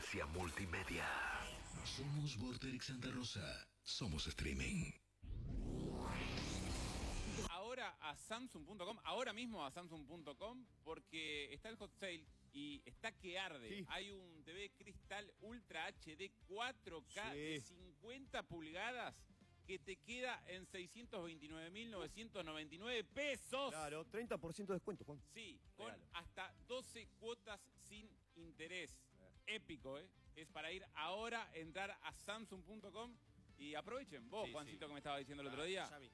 experiencia multimedia. Somos Vorterix Santa Rosa. Somos streaming. Ahora a Samsung.com, ahora mismo a Samsung.com, porque está el hot sale y está que arde. Sí. Hay un TV Cristal Ultra HD 4K de 50 pulgadas que te queda en 629.999 pesos. Claro, 30% de descuento, Juan. Sí, con Regalo. hasta 12 cuotas sin interés. Épico, ¿eh? Es para ir ahora, entrar a Samsung.com y aprovechen. Vos, Sí, Juancito, sí. que me estaba diciendo el otro día. Ya vi.